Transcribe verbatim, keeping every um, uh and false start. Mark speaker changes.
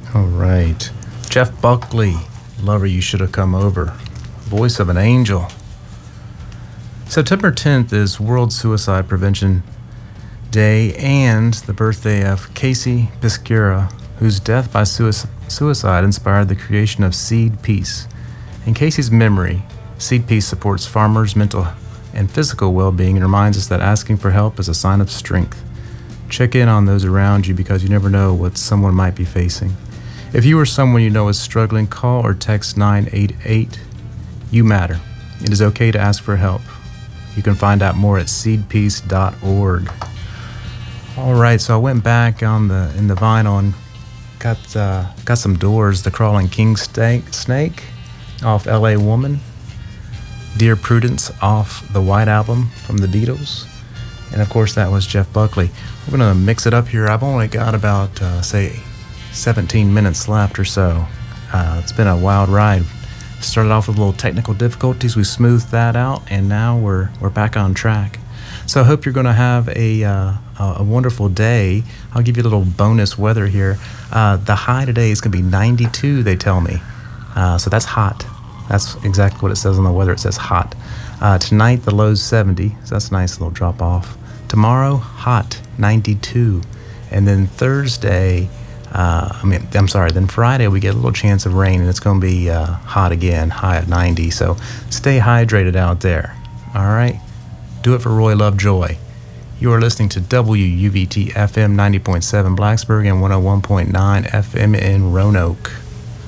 Speaker 1: All right. Jeff Buckley, Lover, You Should Have Come Over. Voice of an Angel. September tenth is World Suicide Prevention Day and the birthday of Casey Piscura, whose death by suicide inspired the creation of Seed Peace. In Casey's memory, Seed Peace supports farmers' mental and physical well-being and reminds us that asking for help is a sign of strength. Check in on those around you because you never know what someone might be facing. If you or someone you know is struggling, call or text nine eight eight. You matter. It is okay to ask for help. You can find out more at seed peace dot org. All right, so I went back on the in the vinyl and got uh, got some Doors, The Crawling King Snake, Snake off L A Woman, Dear Prudence off the White Album from the Beatles, and of course that was Jeff Buckley. We're gonna mix it up here. I've only got about uh, say seventeen minutes left or so. Uh, it's been a wild ride. Started off with a little technical difficulties. We smoothed that out, and now we're we're back on track. So I hope you're going to have a uh, a wonderful day. I'll give you a little bonus weather here. Uh, the high today is going to be ninety-two, they tell me. Uh, so that's hot. That's exactly what it says on the weather. It says hot. Uh, tonight the low's seventy, so that's a nice little drop off. Tomorrow, hot, ninety-two, and then Thursday. Uh, I mean, I'm sorry, then Friday we get a little chance of rain, and it's going to be uh, hot again, high at ninety. So stay hydrated out there. All right? Do it for Roy Lovejoy. You are listening to W U V T F M ninety point seven Blacksburg and one oh one point nine F M in Roanoke.